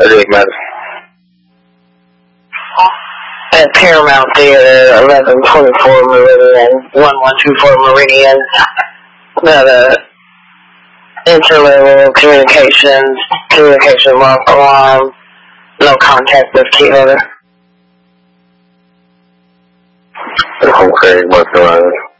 It matter. At Paramount Theater, 1124 Meridian, 1124 Meridian. The interlevel communication lock alarm, no contact with key holder. Okay, what's the matter?